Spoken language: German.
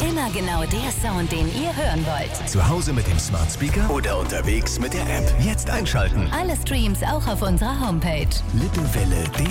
Immer genau der Sound, den ihr hören wollt. Zu Hause mit dem Smart Speaker oder unterwegs mit der App. Jetzt einschalten. Alle Streams auch auf unserer Homepage. Lippewelle.de